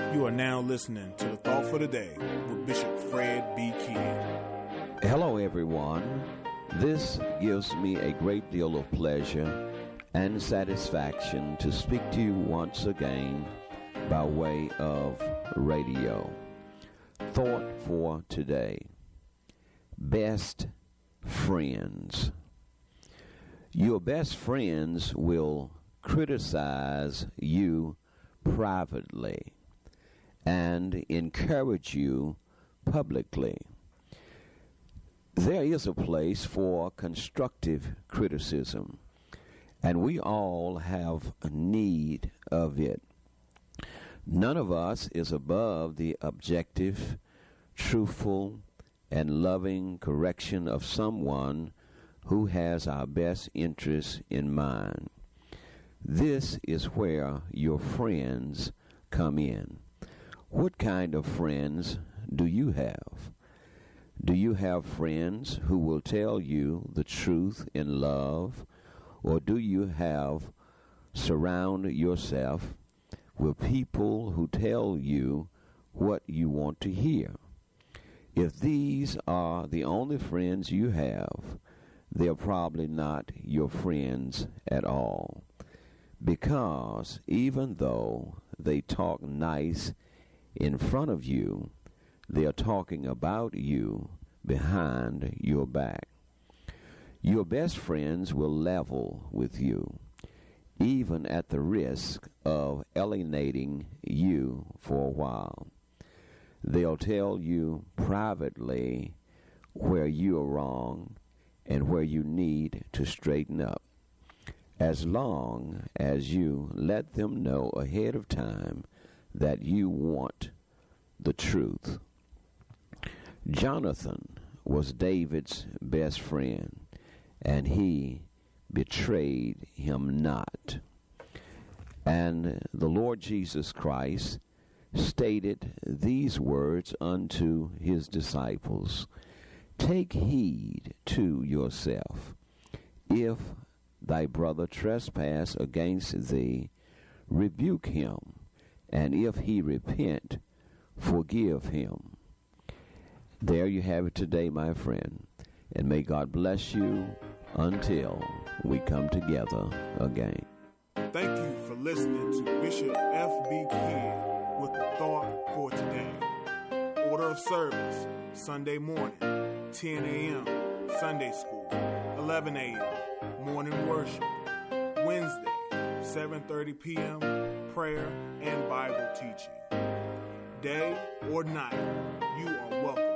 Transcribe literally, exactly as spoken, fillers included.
You are now listening to The Thought for the Day with Bishop Fred B. Kidd. Hello, everyone. This gives me a great deal of pleasure and satisfaction to speak to you once again by way of radio. Thought for today: best friends. Your best friends will criticize you privately and encourage you publicly. There is a place for constructive criticism, and we all have a need of it. None of us is above the objective, truthful, and loving correction of someone who has our best interests in mind. This is where your friends come in. What kind of friends do you have? Do you have friends who will tell you the truth in love, or do you have surround yourself with people who tell you what you want to hear? If these are the only friends you have, they're probably not your friends at all, because even though they talk nice in front of you, they are talking about you behind your back. Your best friends will level with you, even at the risk of alienating you for a while. They'll tell you privately where you are wrong and where you need to straighten up, as long as you let them know ahead of time that you want the truth. Jonathan was David's best friend, and he betrayed him not. And the Lord Jesus Christ stated these words unto his disciples: "Take heed to yourself. If thy brother trespass against thee, rebuke him, and if he repent, forgive him." There you have it today, my friend, and may God bless you until we come together again. Thank you for listening to Bishop F B. Kidd with The Thought for Today. Order of service, Sunday morning, ten a.m., Sunday school, eleven a.m., morning worship. Wednesday, seven thirty p.m., prayer and Bible teaching. Day or night, you are welcome